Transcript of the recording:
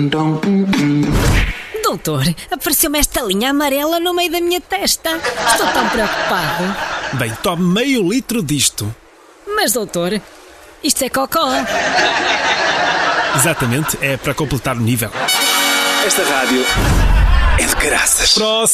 Doutor, apareceu-me esta linha amarela no meio da minha testa. Estou tão preocupado. Bem, tome meio litro disto. Mas, doutor, isto é cocó. Exatamente, é para completar o nível. Esta rádio é de caraças. Próximo.